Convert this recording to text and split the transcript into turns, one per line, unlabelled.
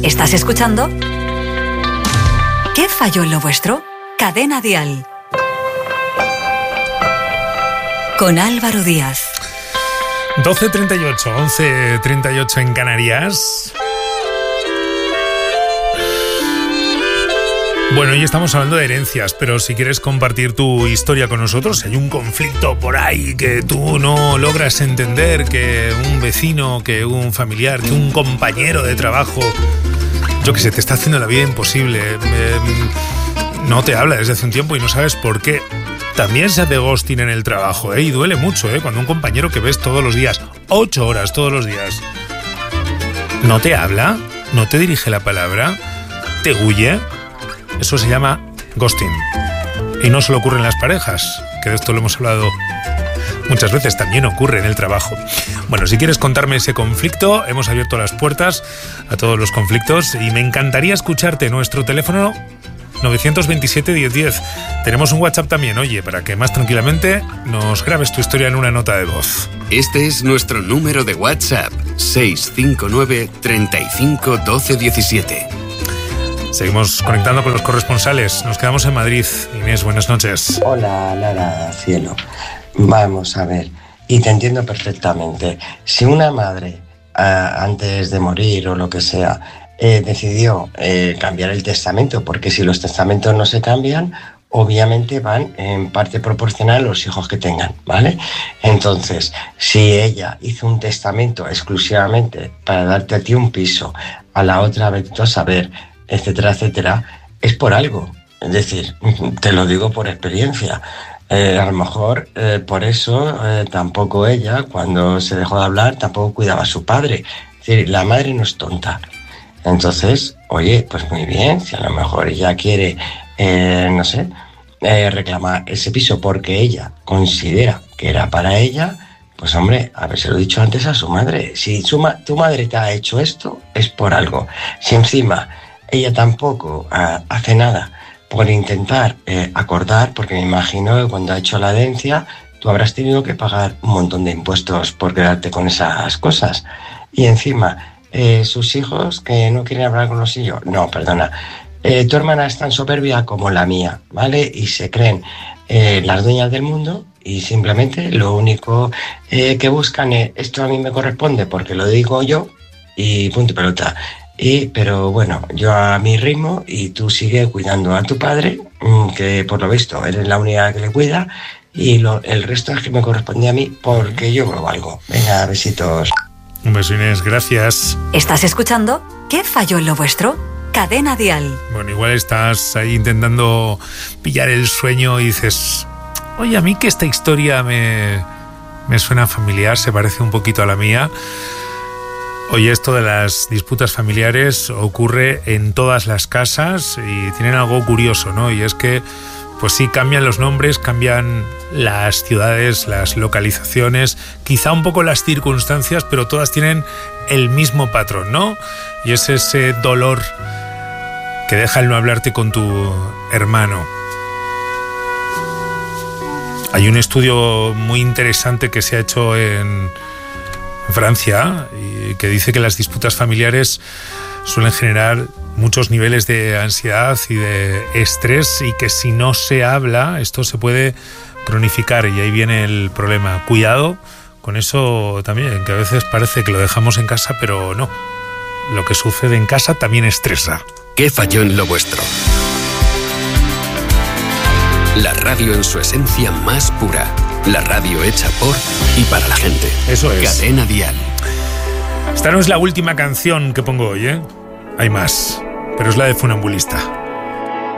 ¿Estás escuchando? ¿Qué falló en lo vuestro? Cadena Dial. Con Álvaro Díaz.
12:38, 11:38 en Canarias. Bueno, hoy estamos hablando de herencias, pero si quieres compartir tu historia con nosotros, si hay un conflicto por ahí que tú no logras entender, que un vecino, que un familiar, que un compañero de trabajo, yo que sé, te está haciendo la vida imposible, no te habla desde hace un tiempo y no sabes por qué. También se hace ghosting en el trabajo, y duele mucho, cuando un compañero que ves todos los días, 8 horas todos los días, no te habla, no te dirige la palabra, te huye. Eso se llama ghosting. Y no solo ocurre en las parejas, que de esto lo hemos hablado muchas veces, también ocurre en el trabajo. Bueno, si quieres contarme ese conflicto, hemos abierto las puertas a todos los conflictos y me encantaría escucharte. Nuestro teléfono 927-1010. Tenemos un WhatsApp también, oye, para que más tranquilamente nos grabes tu historia en una nota de voz.
Este es nuestro número de WhatsApp, 659 35 12 17.
Seguimos conectando con los corresponsales. Nos quedamos en Madrid. Inés, buenas noches.
Hola, Lara, cielo. Vamos a ver, y te entiendo perfectamente. Si una madre, antes de morir o lo que sea, decidió cambiar el testamento, porque si los testamentos no se cambian, obviamente van en parte proporcional a los hijos que tengan, ¿vale? Entonces, si ella hizo un testamento exclusivamente para darte a ti un piso, a la otra, vete a saber, etcétera, etcétera, es por algo. Es decir, te lo digo por experiencia. A lo mejor por eso tampoco ella, cuando se dejó de hablar, tampoco cuidaba a su padre. Es decir, la madre no es tonta. Entonces, oye, pues muy bien, si a lo mejor ella quiere, reclamar ese piso porque ella considera que era para ella, pues hombre, habérselo dicho antes a su madre. Si tu madre te ha hecho esto, es por algo. Si encima ella tampoco hace nada por intentar acordar, porque me imagino que cuando ha hecho la herencia tú habrás tenido que pagar un montón de impuestos por quedarte con esas cosas. Y encima, sus hijos que no quieren hablar con los hijos. No, perdona. Tu hermana es tan soberbia como la mía, ¿vale? Y se creen las dueñas del mundo y simplemente lo único que buscan es esto a mí me corresponde porque lo digo yo y punto y pelota. Pero bueno, yo a mi ritmo y tú sigue cuidando a tu padre, que por lo visto eres la única que le cuida, y el resto es que me corresponde a mí porque yo me valgo. Venga, besitos.
Un beso, Inés, gracias.
¿Estás escuchando? ¿Qué falló en lo vuestro? Cadena Dial.
Bueno, igual estás ahí intentando pillar el sueño y dices, oye, a mí que esta historia me suena familiar, se parece un poquito a la mía. Oye, esto de las disputas familiares ocurre en todas las casas y tienen algo curioso, ¿no? Y es que, pues sí, cambian los nombres, cambian las ciudades, las localizaciones, quizá un poco las circunstancias, pero todas tienen el mismo patrón, ¿no? Y es ese dolor que deja el no hablarte con tu hermano. Hay un estudio muy interesante que se ha hecho en Francia y que dice que las disputas familiares suelen generar muchos niveles de ansiedad y de estrés y que si no se habla esto se puede cronificar y ahí viene el problema. Cuidado con eso también, que a veces parece que lo dejamos en casa, pero no. Lo que sucede en casa también estresa.
¿Qué falló en lo vuestro? La radio en su esencia más pura. La radio hecha por y para la gente.
Eso es.
Cadena Dial.
Esta no es la última canción que pongo hoy, ¿eh? Hay más, pero es la de Funambulista.